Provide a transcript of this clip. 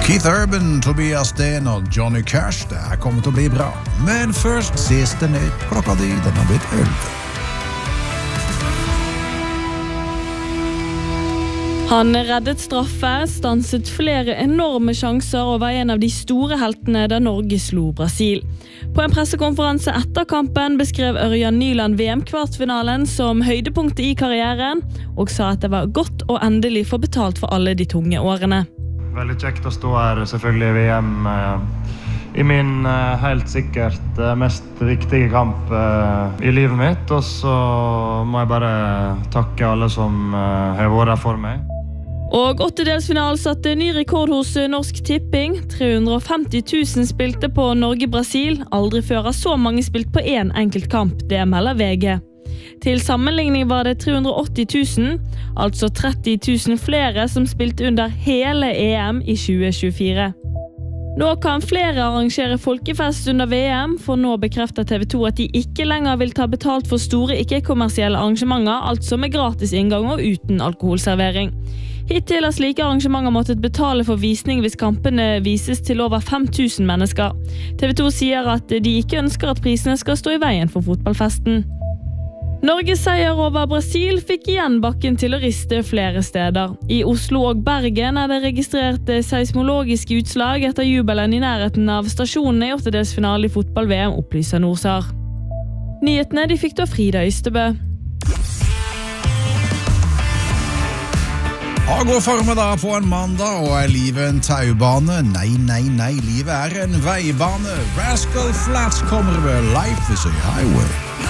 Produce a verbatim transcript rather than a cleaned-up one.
Keith Urban, Tobias Sten og Johnny Cash, det her kommer til å bli bra. Men først siste nytt, klokka di, den har blitt elleve. Han reddet straffe, stanset flere enorme sjanser og var en av de store heltene da Norge slo Brasil. På en pressekonferanse etter kampen beskrev Ørjan Nyland V M-kvartfinalen som høydepunktet i karrieren, og sa at det var godt å endelig få betalt for alle de tunge årene. Veldig kjekt å stå her selvfølgelig i V M i min helt sikkert mest viktige kamp i livet mitt, og så må jeg bare takke alle som har vært her for meg. Og åttedelsfinalen satte ny rekord hos Norsk Tipping. tre hundre og femti tusen spilte på Norge-Brasil. Aldri før har så mange spilt på en enkelt kamp, det melder V G. Til sammenligning var det tre hundre og åtti tusen, altså tretti tusen flere som spilte under hele E M i tjue tjuefire. Nå kan flere arrangere folkefest under V M, for nå bekrefter T V to at de ikke lenger vil ta betalt for store ikke-kommersielle arrangementer, altså med gratis inngang og uten alkoholservering. Hittil har slike arrangementer måttet betale for visning hvis kampene vises til over fem tusen mennesker. T V to sier at de ikke ønsker at prisene skal stå i veien for fotballfesten. Norges seier over Brasil fikk igjen bakken til å riste flere steder. I Oslo og Bergen er det registrert seismologiske utslag etter jubelen i nærheten av stasjonene i åttedelsfinale i fotball-V M, opplyser Norsar. Nyhetene de fikk da Frida Ystebø. Ha god formiddag på en mandag, og er livet en taubane? Nei, nei, nei, livet er en veibane. Rascal Flatts kommer med Life is a Highway.